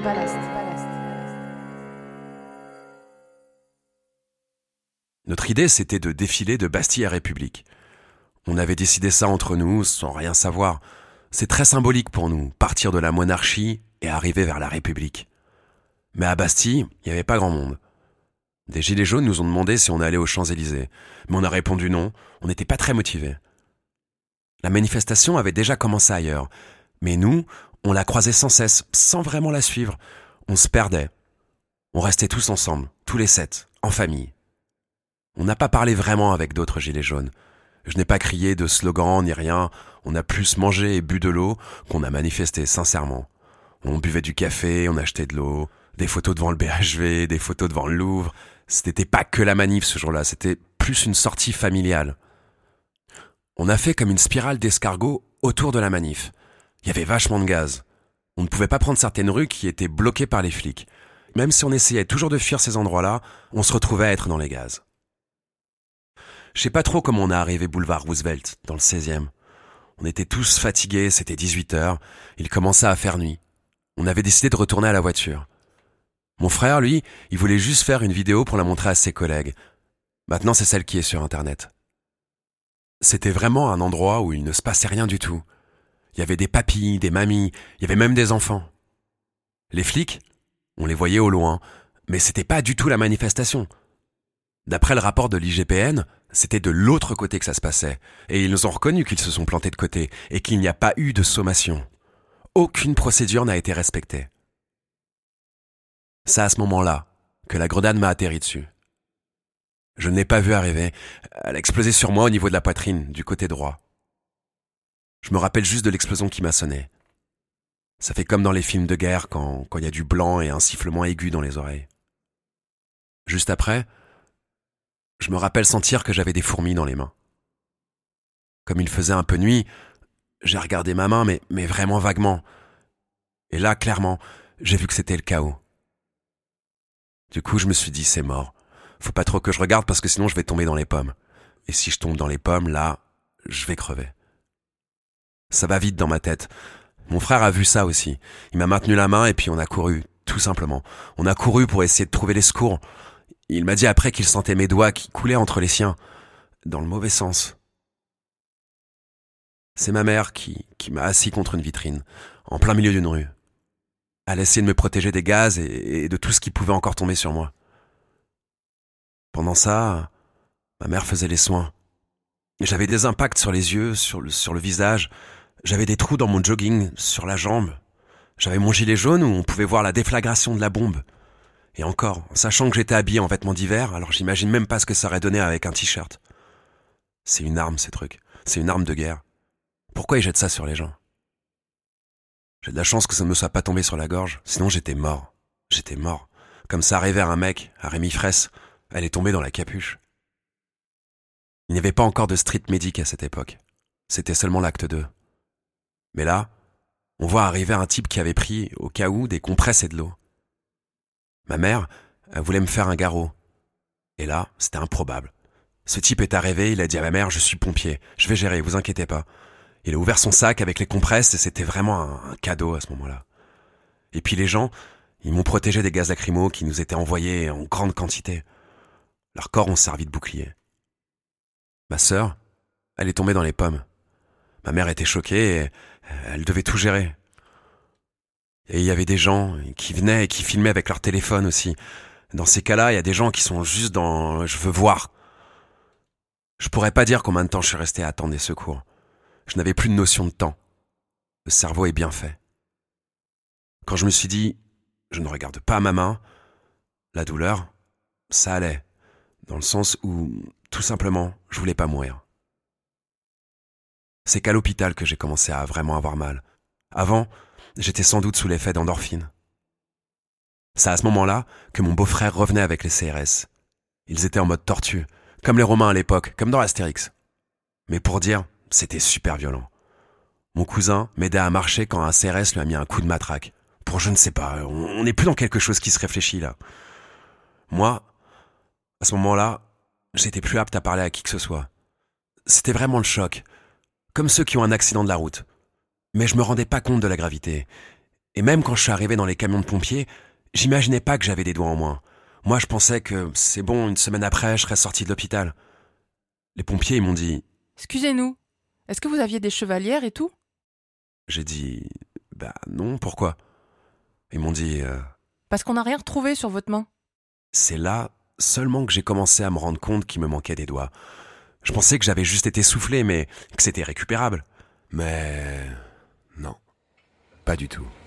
Notre idée, c'était de défiler de Bastille à République. On avait décidé ça entre nous, sans rien savoir. C'est très symbolique pour nous, partir de la monarchie et arriver vers la République. Mais à Bastille, il n'y avait pas grand monde. Des gilets jaunes nous ont demandé si on allait aux Champs-Élysées, mais on a répondu non, on n'était pas très motivés. La manifestation avait déjà commencé ailleurs, mais nous, on la croisait sans cesse, sans vraiment la suivre. On se perdait. On restait tous ensemble, tous les 7, en famille. On n'a pas parlé vraiment avec d'autres gilets jaunes. Je n'ai pas crié de slogan ni rien, on a plus mangé et bu de l'eau qu'on a manifesté sincèrement. On buvait du café, on achetait de l'eau, des photos devant le BHV, des photos devant le Louvre. C'était pas que la manif ce jour-là, c'était plus une sortie familiale. On a fait comme une spirale d'escargot autour de la manif. Il y avait vachement de gaz. On ne pouvait pas prendre certaines rues qui étaient bloquées par les flics. Même si on essayait toujours de fuir ces endroits-là, on se retrouvait à être dans les gaz. Je sais pas trop comment on est arrivé boulevard Roosevelt, dans le 16e. On était tous fatigués, c'était 18h, il commençait à faire nuit. On avait décidé de retourner à la voiture. Mon frère, lui, il voulait juste faire une vidéo pour la montrer à ses collègues. Maintenant, c'est celle qui est sur Internet. C'était vraiment un endroit où il ne se passait rien du tout. Il y avait des papis, des mamies, il y avait même des enfants. Les flics, on les voyait au loin, mais c'était pas du tout la manifestation. D'après le rapport de l'IGPN, c'était de l'autre côté que ça se passait, et ils ont reconnu qu'ils se sont plantés de côté, et qu'il n'y a pas eu de sommation. Aucune procédure n'a été respectée. C'est à ce moment-là que la grenade m'a atterri dessus. Je ne l'ai pas vue arriver, elle a explosé sur moi au niveau de la poitrine, du côté droit. Je me rappelle juste de l'explosion qui m'a sonné. Ça fait comme dans les films de guerre quand il y a du blanc et un sifflement aigu dans les oreilles. Juste après, je me rappelle sentir que j'avais des fourmis dans les mains. Comme il faisait un peu nuit, j'ai regardé ma main, mais vraiment vaguement. Et là, clairement, j'ai vu que c'était le chaos. Du coup, je me suis dit, c'est mort. Faut pas trop que je regarde parce que sinon je vais tomber dans les pommes. Et si je tombe dans les pommes, là, je vais crever. Ça va vite dans ma tête. Mon frère a vu ça aussi. Il m'a maintenu la main et puis on a couru, tout simplement. On a couru pour essayer de trouver les secours. Il m'a dit après qu'il sentait mes doigts qui coulaient entre les siens, dans le mauvais sens. C'est ma mère qui m'a assis contre une vitrine, en plein milieu d'une rue. Elle essayait de me protéger des gaz et de tout ce qui pouvait encore tomber sur moi. Pendant ça, ma mère faisait les soins. J'avais des impacts sur les yeux, sur le visage. J'avais des trous dans mon jogging, sur la jambe. J'avais mon gilet jaune où on pouvait voir la déflagration de la bombe. Et encore, sachant que j'étais habillé en vêtements d'hiver, alors j'imagine même pas ce que ça aurait donné avec un t-shirt. C'est une arme, ces trucs. C'est une arme de guerre. Pourquoi ils jettent ça sur les gens ? J'ai de la chance que ça ne me soit pas tombé sur la gorge, sinon j'étais mort. J'étais mort. Comme ça arrivait à un mec, à Rémi Fraisse, elle est tombée dans la capuche. Il n'y avait pas encore de street medic à cette époque. C'était seulement l'acte 2. Mais là, on voit arriver un type qui avait pris, au cas où, des compresses et de l'eau. Ma mère, elle voulait me faire un garrot. Et là, c'était improbable. Ce type est arrivé, il a dit à ma mère, je suis pompier, je vais gérer, vous inquiétez pas. Il a ouvert son sac avec les compresses et c'était vraiment un cadeau à ce moment-là. Et puis les gens, ils m'ont protégé des gaz lacrymaux qui nous étaient envoyés en grande quantité. Leurs corps ont servi de bouclier. Ma sœur, elle est tombée dans les pommes. Ma mère était choquée et elle devait tout gérer. Et il y avait des gens qui venaient et qui filmaient avec leur téléphone aussi. Dans ces cas-là, il y a des gens qui sont juste dans « je veux voir ». Je pourrais pas dire combien de temps je suis resté à attendre des secours. Je n'avais plus de notion de temps. Le cerveau est bien fait. Quand je me suis dit « je ne regarde pas ma main », la douleur, ça allait. Dans le sens où, tout simplement, je voulais pas mourir. C'est qu'à l'hôpital que j'ai commencé à vraiment avoir mal. Avant, j'étais sans doute sous l'effet d'endorphine. C'est à ce moment-là que mon beau-frère revenait avec les CRS. Ils étaient en mode tortue, comme les Romains à l'époque, comme dans Astérix. Mais pour dire, c'était super violent. Mon cousin m'aidait à marcher quand un CRS lui a mis un coup de matraque. Pour je ne sais pas, on n'est plus dans quelque chose qui se réfléchit là. Moi, à ce moment-là, j'étais plus apte à parler à qui que ce soit. C'était vraiment le choc, comme ceux qui ont un accident de la route. Mais je me rendais pas compte de la gravité. Et même quand je suis arrivé dans les camions de pompiers, j'imaginais pas que j'avais des doigts en moins. Moi, je pensais que c'est bon, une semaine après, je serais sorti de l'hôpital. Les pompiers, ils m'ont dit... Excusez-nous, est-ce que vous aviez des chevalières et tout? J'ai dit... Bah non, pourquoi? Ils m'ont dit... Parce qu'on n'a rien retrouvé sur votre main. C'est là seulement que j'ai commencé à me rendre compte qu'il me manquait des doigts. Je pensais que j'avais juste été soufflé, mais que c'était récupérable. Mais... non, pas du tout.